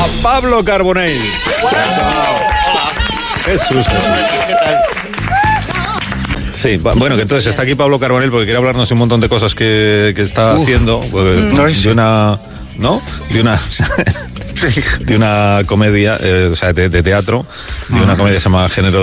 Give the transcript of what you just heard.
a Pablo Carbonell. Jesús. ¿Qué tal? Sí, bueno, que entonces está aquí Pablo Carbonell porque quiere hablarnos de un montón de cosas que está haciendo. De una... ¿No? De una comedia, o sea, de teatro, de una comedia que se llama Género